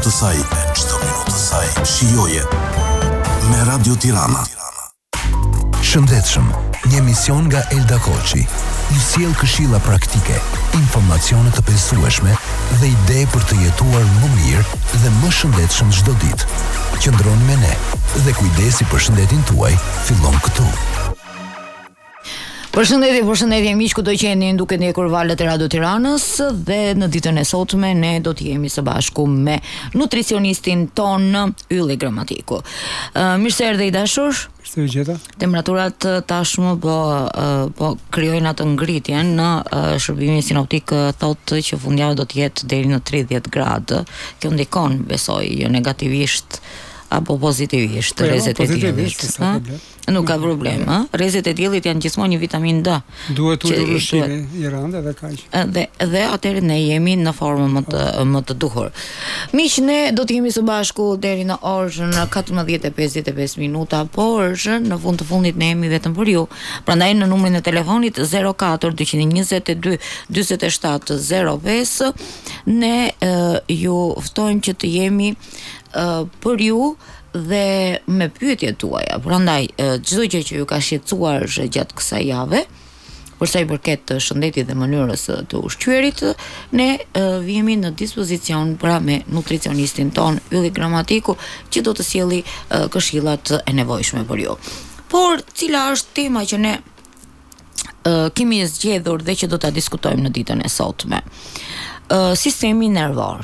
të saj, shijoje me Radio Tirana. Shëndetshëm, një emision nga Elda Koçi. Ju sjell këshilla praktike, informacione të besueshme dhe ide për të jetuar më mirë dhe më shëndetshëm çdo ditë. Qëndroni me ne dhe kujdesi për shëndetin tuaj fillon këtu. Përshëndetje miq, kudo që jeni duke ndjekur valët e Radio Tiranës dhe në ditën e sotme ne do të jemi së bashku me nutricionistin ton Ylli Gramatiku. Mirë se erdhe i dashur. Mirë u gjeta. Temperaturat tashmë po krijojnë atë ngritjen në shërbimin sinoptik thotë që fundjavë do të jetë deri në 30 gradë. Kjo ndikon, besoj, jo negativisht apo pozitivisht rrezet e diellit. Nuk ka problem, rrezet e diellit janë gjithmonë një vitamin D. Duhet të ushqimi i rëndë edhe kaq. Dhe atëherë ne jemi në formë më të duhur. Miq, ne do të jemi së bashku deri në orën 14:55 minuta, por në fund të fundit ne jemi vetëm për ju. Prandaj në numrin e telefonit 04 222 47 05 ne ju ftojmë që të jemi për ju dhe me pyetjet tuaja. Prandaj çdo gjë që ju ka shqetësuar gjatë kësaj jave, për sa i përket shëndetit dhe mënyrës të ushqyerit, ne vihemi në dispozicion pra me nutricionistin ton Ylli Gramatiku, që do të sjelli këshillat e nevojshme për ju. Por cila është tema që ne kemi zgjedhur dhe që do ta diskutojmë në ditën e sotme? Sistemi nervor,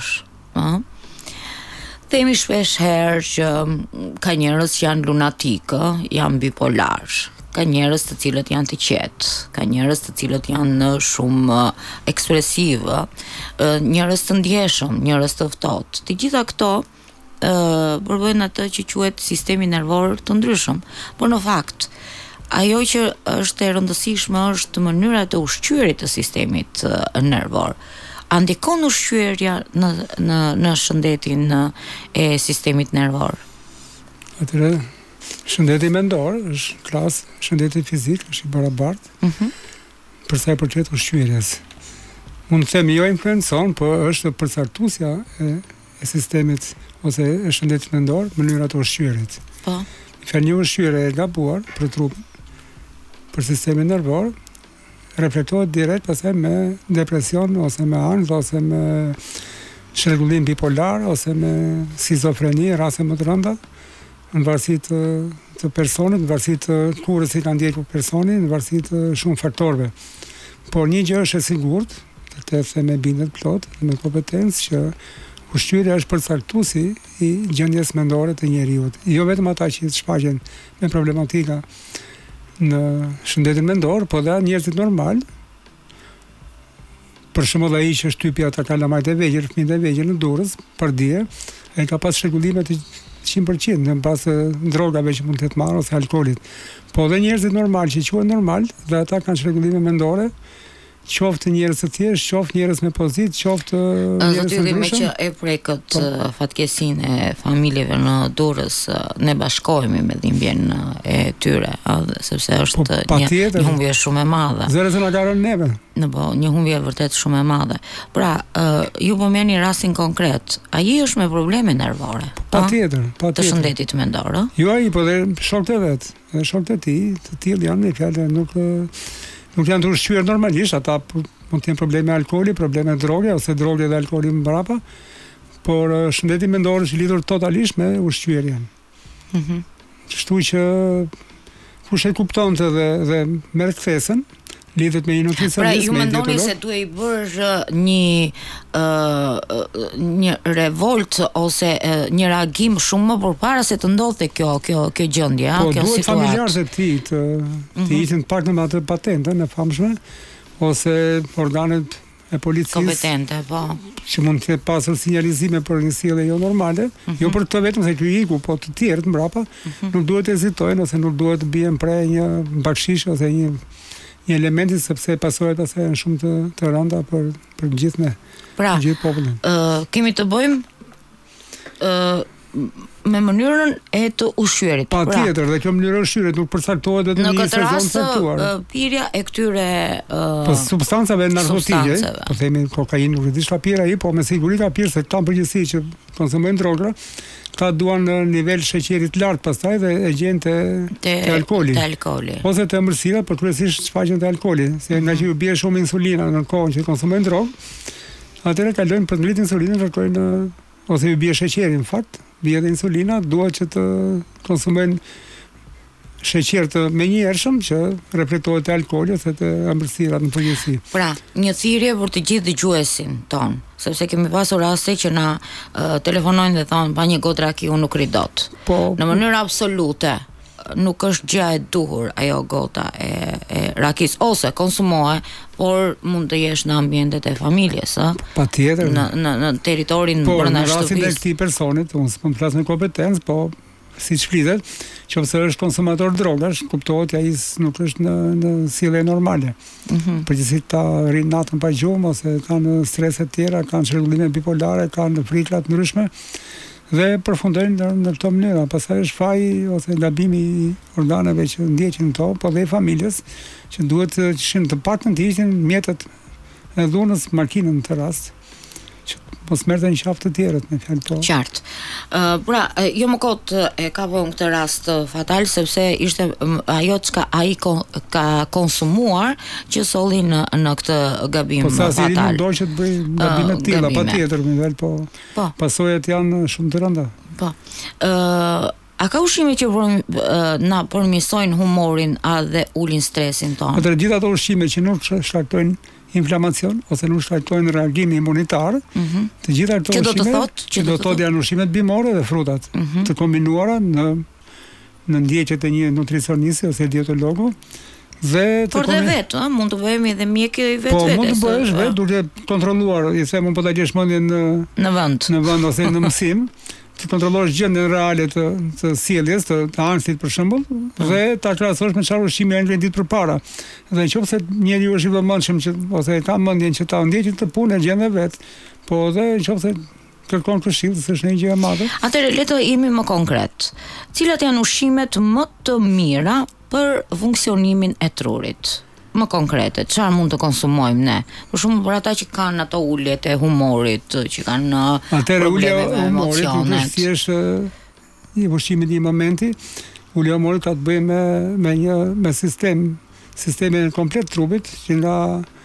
themi shpesh herë që ka njerëz që janë lunatikë, janë bipolar, ka njerëz të cilët janë të qetë, ka njerëz të cilët janë shumë ekspresivë, njerëz të ndjeshëm, njerëz të ftohtë. Të gjitha këto përbëjnë atë që quhet sistemi nervor të ndryshëm. Por në fakt, ajo që është e rëndësishme është mënyra e ushqyerit të sistemit nervor. Ndikon ushqyerja në shëndetin e sistemit nervor? Atëre, shëndeti mendor është klasë, shëndeti fizik është i barabartë, për sa i përket ushqyerjes. Mund të themi jo influencon, po është përcaktuesja e sistemit ose e shëndetit mendor, mënyra e ushqyerit. Po. Një ushqyerje e gabuar për trup, për sistemin nervor, reflektohet direkt pastaj me depresion ose me ankth ose me shërgullim bipolar ose me skizofreni, raste më të rënda, në varësi të personit, në varësi të kurrës që ka ndjekur personi, në varësi të shumë faktorëve. Por një gjë është e sigurt, të them me bindet plot, me kompetencë që ushqyerja është përcaktuesi i gjendjes mendore të njeriut. Jo vetëm ata që shfaqen me problematika në shëndetin mendor, po dhe njerëzit normal, për shembull ai që shtypi ata kalamajt e vegjël, fëmijët e vegjël në Durrës, për dje, ai ka pas shërgullime të 100% në bazë drogave që mund të ketë marrë ose alkoolit. Po dhe njerëzit normal që quhen normal, dhe ata kanë shërgullime mendore, qoftë njerëz të thjeshtë, qoftë njerëz me pozitë, qoftë njerëz të ndryshëm. Me që e prekët fatkesinë e familjeve në Durrës, ne bashkohemi me dhimbjen e tyre, sepse është një humbje shumë e madhe. Zërë se na ka rënë neve. Një humbje vërtet shumë e madhe. Pra, ju po merrni rastin konkret. Ai është me probleme nervore. Patjetër. Të shëndetit mendor, Jo ai, po dhe shokët e vet, dhe shokët e tij, të tillë janë në fjalë nuk janë të ushqyer normalisht, ata mund të jenë probleme alkooli, probleme droge, ose droge dhe alkooli më brapa, por shëndeti mendor është lidhur totalisht me ushqyerjen. Kështu që kush e kuptonte dhe merr kthesën, lidhet me një nutricionist. Pra ju mendoni se duhet i bërë një revolt ose një reagim shumë më përpara se të ndodhte kjo gjendje, kjo situatë. Po duhet familjarët e tij të ishin pak në atë patentën e famshme ose organet e policisë kompetente, po, që mund të pasur sinjalizime për një sjellje jo normale, jo për të vetëm se ky iku, po të tjerët mbrapa, nuk duhet të hezitojnë ose nuk duhet të bien prej një bakshish ose një elementi, sepse pasojat asaj janë shumë të rënda për gjithë ne. Pra, gjithë popullin. Kemi të bëjmë me mënyrën e të ushqyerit. Patjetër, dhe kjo mënyrë ushqyerit nuk përcaktohet vetëm në një sezon caktuar. Në këtë rast pirja e këtyre substancave narkotike, po themi kokainë, nuk e di çfarë pirë ai, po me siguri ka pirë se kanë përgjithësi që konsumojnë droga, ta duan në nivel sheqerit lart pastaj dhe e gjen te alkooli. Ose te ëmbëlsira, por kryesisht shfaqen te alkooli, se nga që ju bie shumë insulina në kohën që konsumojnë drogë, atëherë kalojnë për ngritin insulinën, kërkojnë ose ju bie sheqeri në fakt, bie dhe insulina, duhet që të konsumojnë sheqer të menjëhershëm që reflektohet te alkooli ose te ëmbëlsirat në përgjithësi. Pra, një thirrje për të gjithë dëgjuesin ton, sepse kemi pasur raste që na telefonojnë dhe thonë pa një gotë raki unë nuk ri dot. Po, në mënyrë absolute nuk është gjë e duhur ajo gota e rakis, ose konsumohet, por mund të jesh në ambientet e familjes, patjetër. Në territorin brenda shtëpisë. Po, në rastin e këtij personit, unë s'po flas me kompetencë, po siç flitet, nëse është konsumator drogash, kuptohet ai nuk është në sjellje normale. Përgjithësisht ta rrin natën pa gjumë ose kanë strese të tjera, kanë çrregullime bipolare, kanë frika të ndryshme dhe përfundojnë në këtë mënyrë. Pastaj është faji ose gabimi i organeve që ndjekin këto, po dhe i familjes, që duhet të kishin të paktën të ishin mjetet e dhunës, makinën në të rast, që mos merrte në qafë të tjerët me fjalë to. Qartë. Pra, jo më kot e kapëm këtë rast fatal sepse ishte ajo çka ai ka konsumuar që solli në këtë gabim fatal. Po sa si mundoj që të bëj gabime të tilla, patjetër, po. Pasojat janë shumë të rënda. Po. A ka ushqime që na përmirësojnë humorin dhe ulin stresin tonë? Atëherë gjithë ato ushqime që nuk shkaktojnë inflamacion ose nuk shkaktojnë reagim imunitar, të gjitha ato ushqime, që do të thotë janë ushqimet bimore dhe frutat, të kombinuara në ndjekjet e një nutricionisti ose dietologu. Por dhe vetë, mund të bëhemi edhe mjekë i vetë. Po, mund të bëhesh vetë duke kontrolluar, mund po ta gjesh mendjen në vend ose në mësim. Të kontrollosh gjendjen reale të sjelljes, të anësit për shembull, dhe ta krahasosh me çfarë ushqimi janë ditë përpara. Dhe nëse njeriu është i vëmendshëm ose ka mendjen që ta ndjekë të punë gjendë vet, po edhe nëse kërkon këshill, s'është një gjë e madhe. Atëherë le të jemi më konkret. Cilat janë ushqimet më të mira për funksionimin e trurit? Më konkrete, çfarë mund të konsumojmë ne? Për shembull, për ata që kanë ato uljet e humorit, që kanë probleme me emocionet. Si është një ushqim i një momenti, ulja e humorit ka të bëjë me sistemin komplet trupit, që nga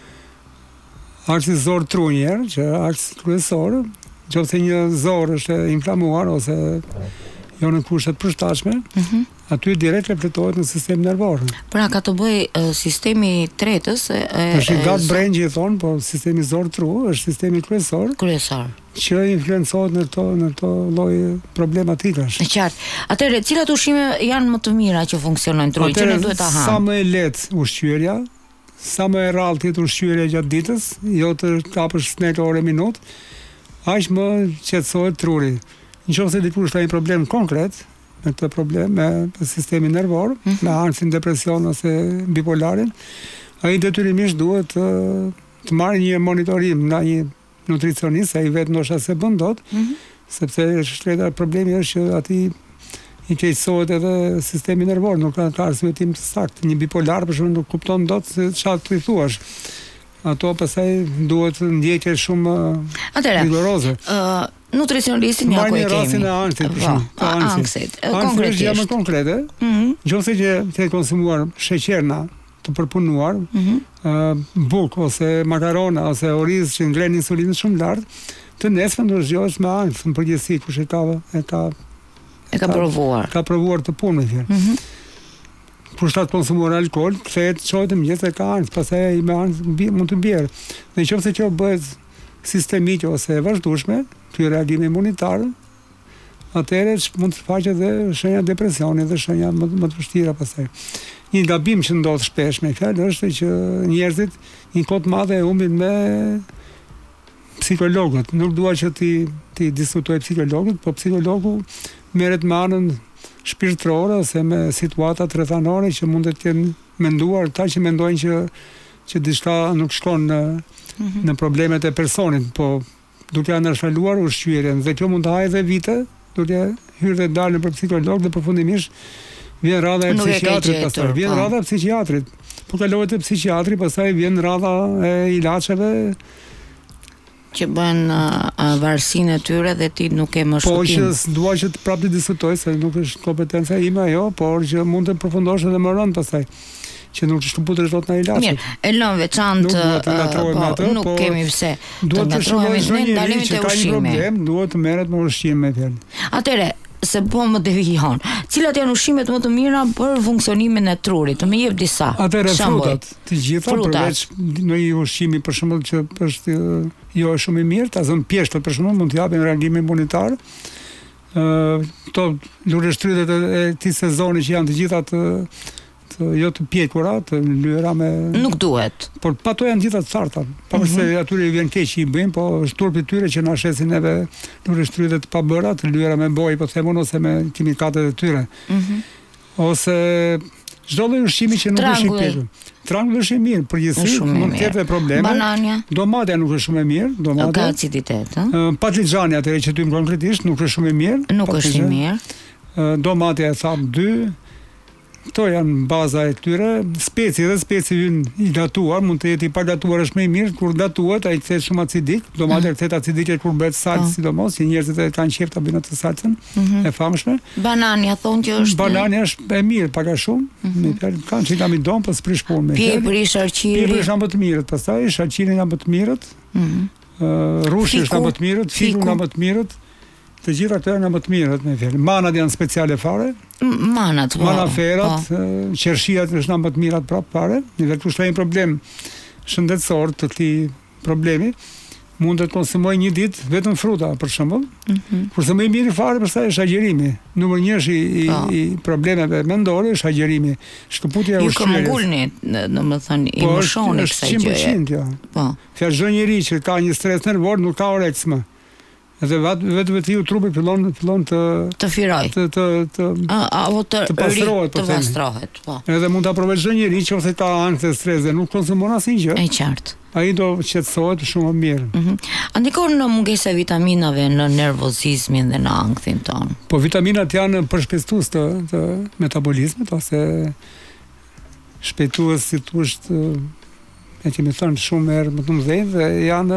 aksi zor trunjer, që aksi kryesor, nëse një zor është inflamuar ose jo në kushtet përshtatshme, aty direkt reflektohet në sistemin nervor. Pra ka të bëjë sistemi tretës është gat brengji thon, po sistemi zor tru është sistemi kryesor që influencohet në këto lloj problematikash. Në qartë. Atëherë, cilat ushqime janë më të mira që funksionojnë truri, që ne duhet ta hamë? Sa më e lehtë ushqyerja, sa më e rrallë të ushqyerja gjatë ditës, jo të kapësh snack orë minutë, aq më qetësohet truri. Nëse dikush ka një problem konkret me këtë problem me sistemin nervor, me ansin, depresion ose bipolarin, ai detyrimisht duhet të marrë një monitorim nga një nutricionist, ai vetë ndoshta se bën dot, sepse shtreta problemi është që aty i keqësohet edhe sistemi nervor, nuk ka arsye tim të saktë. Një bipolar për shembull nuk kupton dot se çfarë ti thuash. Ato pastaj duhet ndjekje shumë rigoroze. Nutricionistin ja ku e kemi. Marrë rastin e anësit për shembull. Anësit. Konkretisht. Është më konkrete. Nëse që të konsumuar sheqerna të përpunuar, buk ose makarona ose oriz që ngren insulinën shumë lart, të nesër do zgjohesh me anë, në përgjithësi kush e ka provuar. Ka provuar të punë me fjalë. Kur shtat konsumuar alkool, kthehet çohet mëngjes e ka anë, pastaj me anë mund të bjerë. Dhe nëse kjo bëhet sistemike ose e vazhdueshme, ky reagim imunitar, atëherë mund të shfaqet edhe shenja depresioni dhe shenja më të vështira pastaj. Një gabim që ndodh shpesh me fjalë është që njerëzit një kohë të madhe e humbin me psikologët. Nuk dua që ti diskutoj psikologët, po psikologu merret me anën shpirtërore ose me situata rrethanore që mund të jenë menduar, ata që mendojnë që diçka nuk shkon në problemet e personit, po duke anërfaluar ushqyerjen, dhe kjo mund të hajë edhe vite, duke hyrë dhe dalën për psikolog dhe përfundimisht vjen radha e psikiatrit pastaj. Vjen radha e psikiatrit. Po kalohet te psikiatri, pastaj vjen radha e ilaçeve që bën varësinë e tyre dhe ti nuk ke më shkutim. Po që dua që të prapë të diskutoj se nuk është kompetenca ime ajo, por që mund të përfundosh edhe më rënd pastaj. Që nuk të shtuputesh dot në ilaçe. Mirë, e lëm veçantë, nuk kemi pse. Duhet të shohësh një dalimi te ushqimi. Duhet të merret me ushqim me fjalë. Atëre, se po më devijon. Cilat janë ushqimet më të mira për funksionimin e trurit? Më jep disa. Atëre frutat, të gjitha përveç një ushqimi për shembull që është jo shumë i mirë, ta zon pjeshtët për shembull mund të japin reagim imunitar. To lureshtritet e këtij sezoni që janë të gjitha jo të pjekura, të lyera me... Nuk duhet. Por pato janë gjitha të sarta. Pavarësisht se atyre i vjen keq që i bëjmë, po është turpi tyre që na shesin neve lureshtritet të pabëra, të lyera me bojë, po themun ose me kimikatet e tyre. Ose çdo lloj ushqimi që nuk është i pjekur. Trangull është i mirë, përgjithësisht mund të ketë probleme. Banania. Domatja nuk është shumë e mirë, domatja. Ka aciditet, Patligjani atëherë që tym konkretisht nuk është shumë i mirë. Nuk është i mirë. Domatja e tham 2. Këto janë baza e tyre, speci i gatuar, mund të jetë i pagatuar është më i mirë, kur gatuhet ai kthehet shumë acidik, domate kthehet acidike kur bëhet salcë sidomos, që njerëzit e kanë qejf ta bëjnë atë salcën, e famshme. Banania thonë që është. Banania është e mirë pak a shumë, me fjalë kanë çilamidon pas prish punë. Piepri, sheqeri. Piepri është më të mirët, pastaj sheqeri janë më të mirët. Rushi është më të mirët, fiku janë më të mirët. Të gjitha këto janë më të mirët, me fjalë. Manat janë speciale fare. Manaferat, qershiat është më të mirat prapë fare. Në vetë kush ka një problem shëndetësor të këtij problemi, mund të konsumoj një ditë vetëm fruta, për shembull. Kurse më i miri fare për sa është agjerimi. Numër 1 është i problemeve mendore është agjerimi. Shkëputja e ushqimit. Ju ngulni, domethënë i moshoni kësaj gjëje. 100% jo. Po. Fjalë çdo njeri që ka një stres nervor nuk ka oreksmë. Edhe vetë trupi fillon të firoj. Apo të pastrohet, po. Edhe mund ta provojë çdo njeri nëse ka ankth e stres dhe nuk konsumon asnjë gjë. Është qartë. Ai do qetësohet shumë mirë. Ndikon në mungesa e vitaminave në nervozizmin dhe në ankthin ton. Po vitaminat janë përshpejtues të metabolizmit ose shpejtues si thosh e kemi thënë shumë herë më të mëdhenj dhe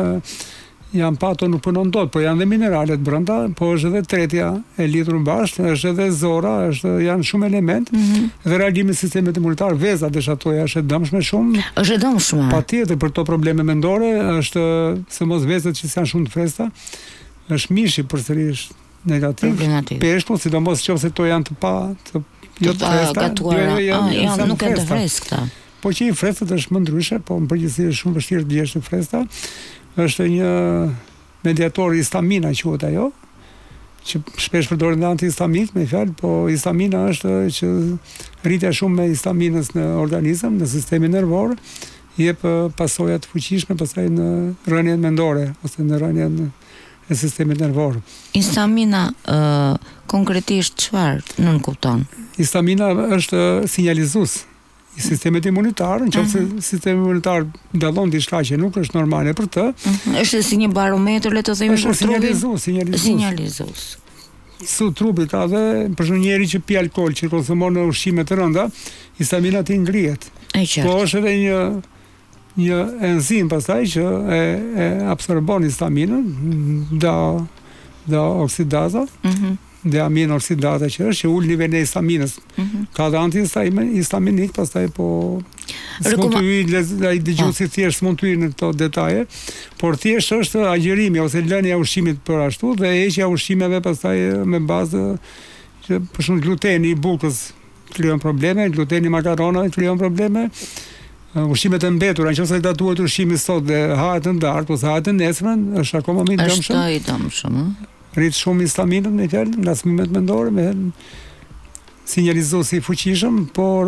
janë pato nuk punon dot, po janë dhe mineralet brenda, po është edhe tretja e lidhur bashkë, është edhe zora, janë shumë elementë. Dhe reagimi i sistemit imunitar, veza deshatoja është e dëmshme shumë. Është e dëmshme. Patjetër për to probleme mendore, është se mos vezat që janë shumë të freskëta, është mishi përsërish negativ. Peshku, sidomos nëse to janë të pa të jo të freskëta, janë nuk janë të freskëta. Po që i freskët është më ndryshe, po në përgjithësi është shumë vështirë të gjesh të freskëta. Është një mediator histamina quhet ajo, që shpesh përdoret në antihistamik, me fjalë, po histamina është që rritja shumë me histaminës në organizëm, në sistemin nervor, jep pasoja të fuqishme pastaj në rënien mendore ose në rënien e sistemit nervor. Histamina konkretisht çfarë nën kupton? Histamina është sinjalizues i sistemit imunitar, nëse sistemi imunitar dallon diçka që nuk është normale për të, është si një barometër, le të themi, për trupin. Sinjalizues. Su trupi ka dhe për shkak njëri që pi alkool, që konsumon ushqime të rënda, histamina ti ngrihet. Po është edhe një enzim pastaj që e absorbon histaminën, da oksidaza. Dhe aminoksidaza që është që ul nivelin e histaminës. Ka dhe antihistaminik, pastaj po s'mund të ai dëgjuesi thjesht mund të hyjë në këto detaje, por thjesht është agjerimi ose lënia e ushqimit për ashtu dhe heqja e ushqimeve pastaj me bazë që për shembull gluteni i bukës krijon probleme, gluteni i makaronave krijon probleme. Ushqimet e mbetura, nëse gatuhet ushqimi sot dhe hahet në darkë ose hahet në nesërmen, është akoma më i dëmshëm. Është i dëmshëm, Rrit shumë histaminën me fjalë, nga smimet mendore, me sinjalizues i fuqishëm, por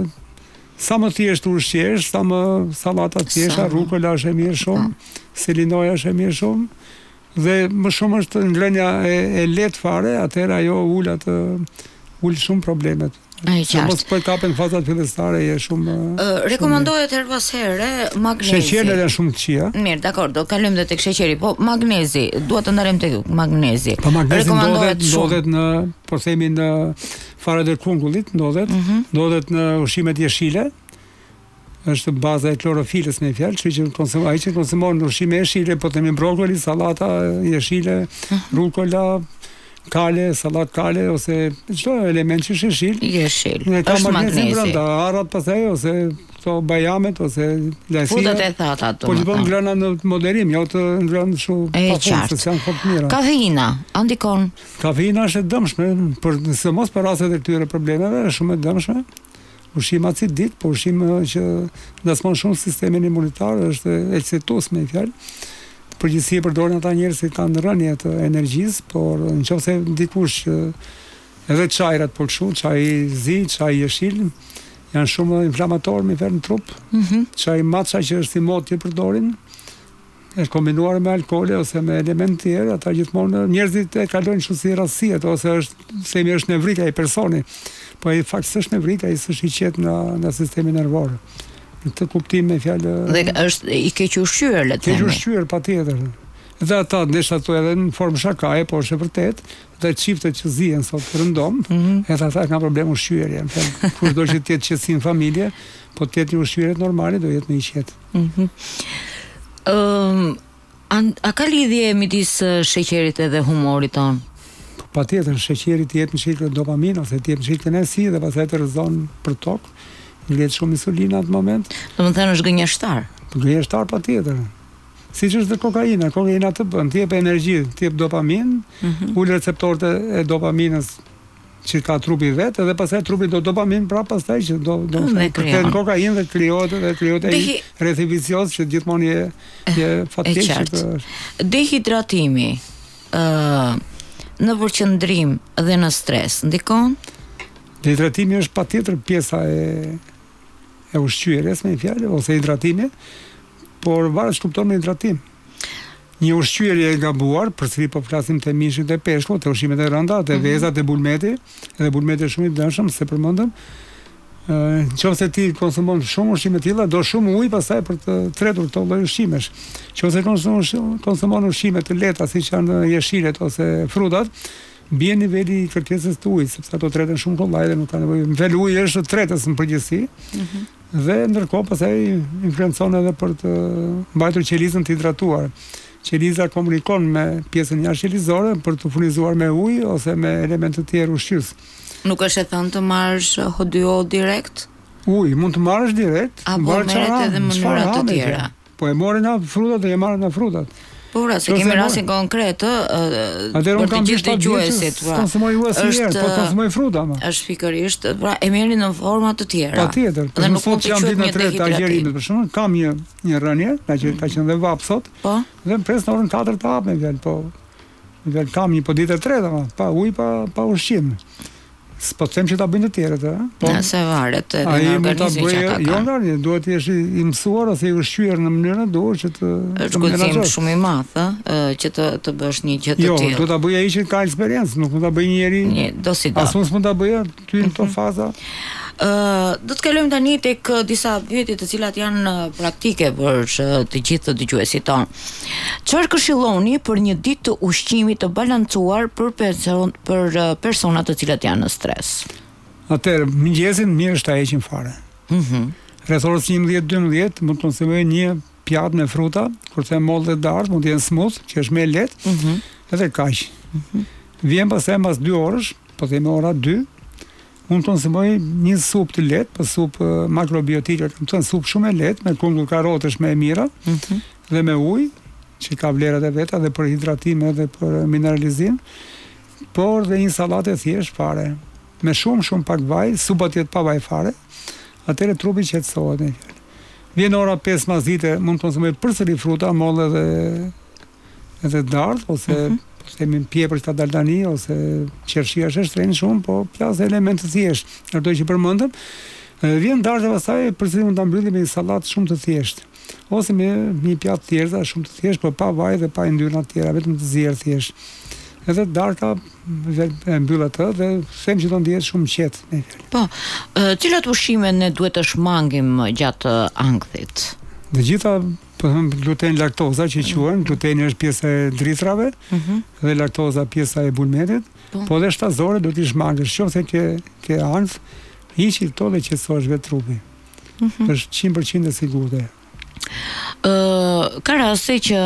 sa më thjesht ushqesh, sa më sallata të thjeshta, rukola është e mirë shumë, selinoja është e mirë shumë, dhe më shumë është ngrënia e lehtë fare, atëherë ajo ul shumë problemet. Ai qartë. Mos po kapen fazat fillestare je shumë rekomandohet her pas here magnezi. Sheqeri është shumë këqija. Mirë, dakor, do kalojmë tek sheqeri, po magnezi, duhet të ndarem tek magnezi. Po magnezi ndodhet në, po themi në farat e kungullit, ndodhet në ushqimet jeshile. Është baza e klorofilës me fjalë, kështu që ai që konsumon ushqime jeshile, po themi brokoli, sallata jeshile, rukola, kale, salat kale ose çdo element që është jeshil. Është magnezi. Brenda, arrat pastaj ose këto bajamet ose lajsia. Frutat e thata ato. Po gjithmonë ngrëna në moderim, jo të ngrënë shumë pafund, se janë fort mira. Kafeina, andikon. Kafeina është e dëmshme, nëse mos për rastet e këtyre problemeve, është shumë e dëmshme. Ushqim acidik, po ushqim që ndasmon shumë sistemin imunitar, është ecetus me fjalë. Përgjithësi e përdorin ata njerëz që kanë rënje të energjisë, por nëse dikush edhe çajrat po kështu, çaj zi, çaj jeshil, janë shumë inflamator me fjalë në trup. Çaj matcha që është si mod që përdorin, është kombinuar me alkool ose me elementë tjerë, ata gjithmonë njerëzit e kalojnë kështu si rastësie, ose është nevrika e personi. Po ai fakt s'është nevrika, ai s'është i qetë në sistemin nervor. Në të kuptim me fjalë. Dhe është i keq ushqyer, le të themi. Keq ushqyer patjetër. Dhe ata ndesh ato edhe në formë shakaje, por është e vërtet, dhe çiftet që zihen sot rëndom, edhe ata kanë problem ushqyerje. Kushdo që të jetë qetësi në familje, po të jetë një ushqyerje normale, do jetë më i qetë. A ka lidhje midis sheqerit edhe humorit ton? Patjetër, sheqeri të jep në dopamin ose të jep në kënaqësi dhe pastaj të rrezon për tokë. Ngjet shumë insulina atë moment. Domethënë është gënjeshtar. Gënjeshtar patjetër. Siç është kokaina, kokaina të bën, të jep energji, të jep dopamin, ul receptorët e dopaminës që ka trupi vet, edhe pastaj trupi do dopamin prapë pastaj që do kërkon kokainë dhe krijohet ai rrethi vicioz që gjithmonë je fatkeq. Dehidratimi në përqendrim dhe në stres ndikon? Dehidratimi është patjetër pjesa e ushqyerjes me fjalë ose hidratimi, por varet kupton me hidratim. Një ushqyerje e gabuar, përsëri po flasim te mishit e peshkut, te ushqimet e rënda, te vezat, te bulmeti, edhe bulmeti është shumë i dëmshëm, se përmendëm. Nëse ti konsumon shumë ushqime të tilla, do shumë ujë pastaj për të tretur këto lloj ushqimesh. Nëse konsumon ushqime të lehta siç janë jeshilet ose frutat, bie niveli i kërkesës të ujit, sepse ato treten shumë kollaj dhe nuk ka nevojë. Nivel uji është tretës në përgjithësi. Dhe ndërkohë pastaj influencon edhe për të mbajtur qelizën të hidratuar. Qeliza komunikon me pjesën jashtëqelizore për të furnizuar me ujë ose me elemente të tjera ushqyes. Nuk është e thënë të marrësh H2O direkt? Ujë mund të marrësh direkt, apo merret edhe në mënyra të tjera. Po e morën nga frutat dhe e marrën nga frutat. Por se kemi rastin konkret, për të gjithë dëgjuesit, konsumoj ujë, po konsumoj fruta më. Është pikërisht, pra e merrni në forma të tjera. Patjetër. Dhe nuk mund të quhet një dehidratimi. Për shembull, kam një rënje, ka qenë dhe vap sot. Po. Dhe pres në orën 4 të hap me fjalë, po. Me kam një ditë e tretë, pa ujë, pa ushqim. S'po them që ta bëjnë të tjerët, po. Nëse varet edhe nga organizmi që ata kanë. Jo, ndonjë, duhet të jesh i mësuar ose i ushqyer në mënyrën e duhur që të menaxhosh. Shumë i madh, që të bësh një gjë të tillë. Jo, do ta bëj ai që ka eksperiencë, nuk mund ta bëj njëri. Do si do. Asnjë s'mund ta bëj ty në këto faza. Do të kalojmë tani tek disa pyetje të cilat janë praktike për të gjithë të dëgjuesit tonë. Çfarë këshilloni për një ditë të ushqimit të balancuar për persona të cilat janë në stres? Atëherë, mëngjesin mirë është ta heqim fare. Rreth orës 11-12 mund të konsumoj një pjatë me fruta, kurse mollë dhe dardhë mund të jenë smooth, që është më lehtë, edhe kaq. Vjen pastaj pas 2 orësh, po themi ora 2. Mund të konsumoj një supë të lehtë, po supë makrobiotike, do të thënë supë shumë e lehtë me kungull karrotesh më e mira, dhe me ujë, që ka vlerat e veta dhe për hidratim edhe për mineralizim, por dhe një sallatë e thjeshtë fare, me shumë pak vaj, supa të jetë pa vaj fare, atëherë trupi qetësohet. Vjen ora 5 mazite, mund të konsumoj përsëri fruta, mollë edhe dardhë ose themi pjepër të daldani ose qershia është shtrenjtë shumë, po plasë elemente të thjeshtë. Ato që përmendëm, vjen dardhë pastaj përsëri mund ta mbyllim me një sallatë shumë të thjeshtë, ose me një pjatë thjeshtë shumë të thjeshtë, por pa vaj dhe pa yndyrna të tjera, vetëm të zier thjesht. edhe darka e mbyll atë dhe them që do ndihet shumë qetë. Po, cilat ushqime ne duhet të shmangim gjatë ankthit? Të gjitha, po them, gluten laktoza që quhen, gluteni është pjesa e dritrave, dhe laktoza pjesa e bulmetit, po dhe shtazore do t'i shmangësh, qoftë ke ankth, hiqi këto dhe qetësohesh vetë trupi. Është 100% e sigurtë. Ka raste që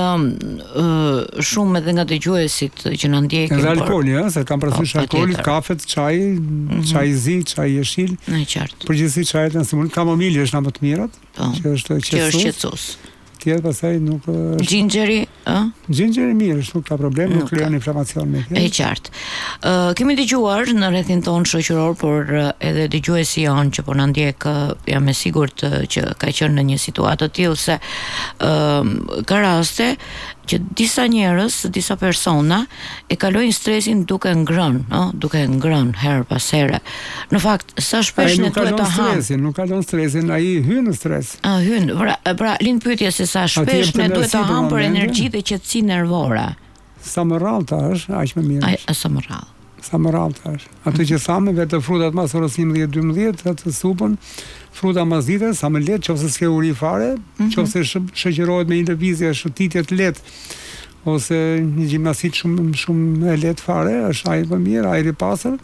shumë edhe nga dëgjuesit që na ndjekin edhe alkooli, se kam parasysh alkooli, kafet, çaji, çaji zi, çaji jeshil. Në qartë. Përgjithësi çajet janë stimulus, kamomili është nga më të mirat, që është qetësues. Tjetër pastaj nuk Gjinxheri, Gjinxheri mirë, nuk ka problem, nuk krijon inflamacion me këtë. E qartë. Kemi dëgjuar në rrethin ton shoqëror, por edhe dëgjuesi janë që po na ndjek, jam e sigurt që ka qenë në një situatë të tillë se ka raste që disa njerëz, disa persona e kalojnë stresin duke ngrënë her pas here. Në fakt, sa shpesh ne duhet ta hamë. Nuk kalon stresin, ai hyn në stres. Hyn. Pra lind pyetja se sa shpesh ne duhet ta hamë për energji dhe qetësi nervore. Sa më rrallë tash, aq më mirë. Sa më rrallë. Sa më rrallë tash. Ato që thamë vetë frutat mas orës 11-12, atë supën, fruta mas dite, sa më lehtë, qofse s'ke uri fare, qofse shoqërohet me një lëvizje shëtitje të lehtë, ose një gjimnastik shumë e lehtë fare, është ajër më mirë, ajër i pastër.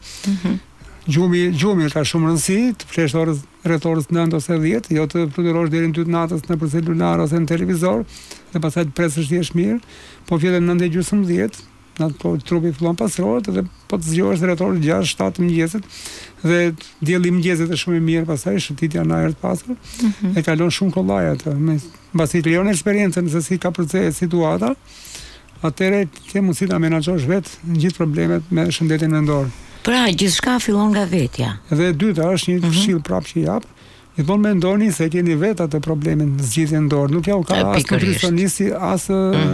Gjumi ka shumë rëndësi, të flesh rreth orës 9 ose 10, jo të fluturosh deri në 2 natës nëpër celular ose në televizor, dhe pastaj të presësh thjesht mirë, po vjen 9:30, atë trupi fillon pastrohet dhe po të zgjohesh rreth orës 6-7 mëngjesit dhe dielli i mëngjesit është shumë i mirë, pastaj shëtitja në ajër të pastër, e kalon shumë kollaj atë. Mbasi të lejon eksperiencën se si ka përcjellë situata, atëherë ke mundësi ta menaxhosh vetë gjithë problemet me shëndetin mendor. Pra, gjithçka fillon nga vetja. Dhe e dyta është një këshill prapë që jap. Gjithmonë mendoni se keni vetë atë problemin zgjidhjen dorë. Nuk ja u ka as nutricionisti, as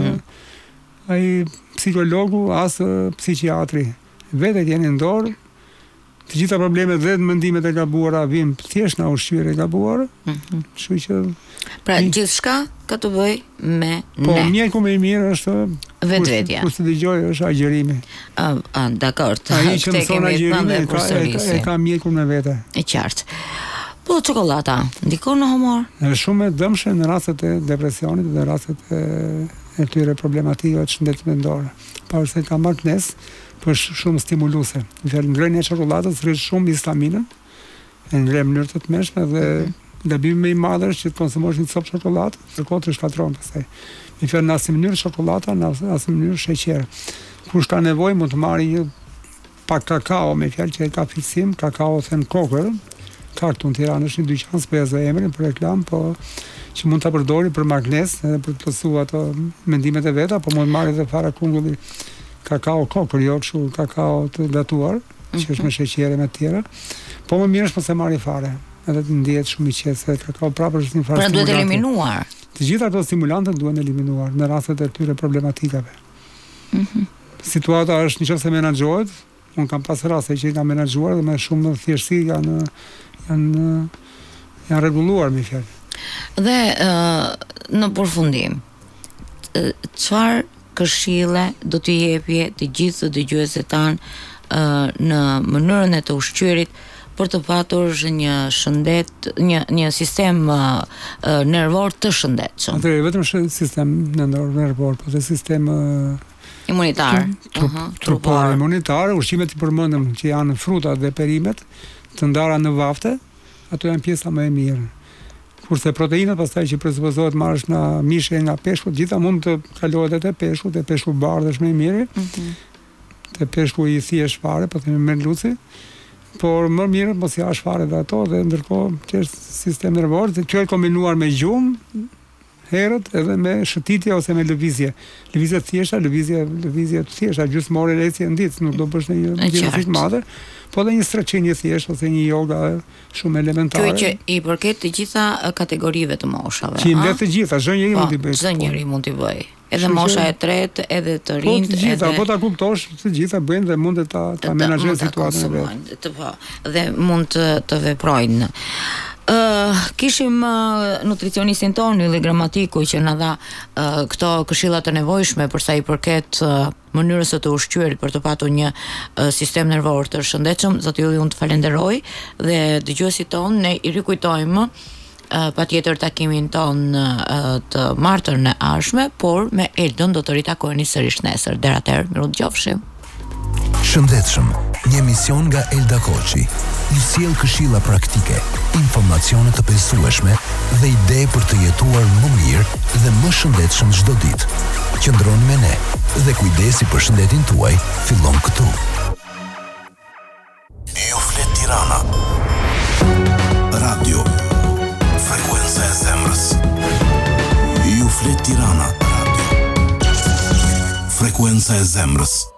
ai psikologu, as psikiatri. Vetë jeni në dorë. Të gjitha problemet dhe mendimet e gabuara vijnë thjesht nga ushqyerja e gabuar. Kështu që pra gjithçka ka të bëjë me ne. Po mjeku më i mirë është vetvetja. Kur të dëgjoj është agjerimi. Dakor. Ai që mëson agjerimin e ka mjekun me vete. E qartë. Po çokolata ndikon në humor? Është shumë e dëmshme në rastet e depresionit dhe rastet e këtyre problematikave të shëndetit mendor. Pavarësisht se ka marrëdhënes, po është shumë stimuluese. Ngrënia e çokoladës rrit shumë histaminën, e ngre në mënyrë të tmeshme dhe gabimi më i madh është që të konsumosh një copë çokoladë, kërkohet të shkatron pastaj. Në fjalë në asnjë mënyrë çokolada, në asnjë mënyrë sheqer. Kush ka nevojë mund të marrë një pak kakao, me fjalë që ka fiksim, kakao thën kokër. Ka këtu në Tiranë është një dyqan, s'po emrin për reklam, po që mund ta përdori për magnes, edhe për të plotësuar ato mendimet e veta, po mund marrë edhe fara kungulli kakao kokër, jo kështu kakao të gatuar, që është me sheqere me të tjera. Po më mirë është mos e marrë fare, edhe të ndihet shumë i qetë se kakao prapë është një farë. Pra duhet eliminuar. Të gjitha ato stimulantët duhen eliminuar në rastet e këtyre problematikave. Situata është nëse menaxhohet, unë kam pas raste që i kam menaxhuar dhe me shumë thjeshtësi janë rregulluar me fjalë. Dhe në përfundim, çfarë këshille do t'i jepje të gjithë dëgjuesit tanë në mënyrën e të ushqyerit për të patur një shëndet, një sistem nervor të shëndetshëm? Atëherë vetëm sistem nervor, po dhe sistem imunitar, trupar imunitar, ushqimet i përmendëm që janë frutat dhe perimet, të ndara në vafte, ato janë pjesa më e mirë. Kurse proteinat pastaj që presupozohet marrësh nga mishi, nga peshku, gjitha mund të kalohet edhe te peshku bardhë është më i miri. Te peshku i thjesht fare, po themi merluci. Por më mirë mos ja fare dhe ato dhe ndërkohë që është sistem nervor, që është kombinuar me gjumë, herët edhe me shëtitje ose me lëvizje. Lëvizje të thjeshta, lëvizje të thjeshta, gjysmore ecje në ditë, nuk do bësh një gjimnastik madhe, po edhe një stretching thjesht ose një yoga shumë elementare. Kjo që i përket të gjitha kategorive të moshave. Që i mbet të gjitha, çdo njeri mund t'i bëjë. Çdo njeri mund t'i bëjë. Edhe mosha e tretë, edhe të rinjt, po të gjitha, po ta kuptosh, të gjitha bëjnë dhe mund ta menaxhojnë situatën e vet. Dhe mund të veprojnë. Kishim nutricionistin ton Ylli Gramatiku që na dha këto këshilla të nevojshme për sa i përket mënyrës së të ushqyerit për të patur një sistem nervor të shëndetshëm. Zoti Ylli, unë të falenderoj dhe dëgjuesit ton ne i rikujtojmë patjetër takimin ton të martën e ardhshme, por me Eldon do të ritakoheni sërish nesër. Deri atëherë, miru dëgjofshim. Shëndetshëm, një emision nga Elda Koçi. Ju sjell këshilla praktike, informacione të besueshme dhe ide për të jetuar më mirë dhe më shëndetshëm çdo ditë. Qëndroni me ne dhe kujdesi për shëndetin tuaj fillon këtu. Ju flet Tirana. Radio. Frekuenca e zemrës. Ju flet Tirana. Radio. Frekuenca e zemrës.